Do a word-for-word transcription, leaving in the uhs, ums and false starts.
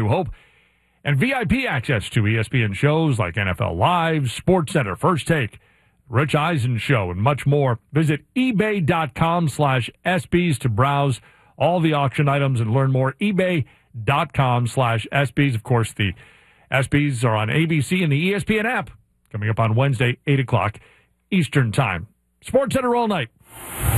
New Hope, and V I P access to E S P N shows like N F L Live, SportsCenter, First Take, Rich Eisen Show, and much more. Visit ebay.com slash SBs to browse all the auction items and learn more. ebay.com slash SBs. Of course, the S Bs are on A B C and the E S P N app. Coming up on Wednesday, eight o'clock Eastern Time. SportsCenter all night.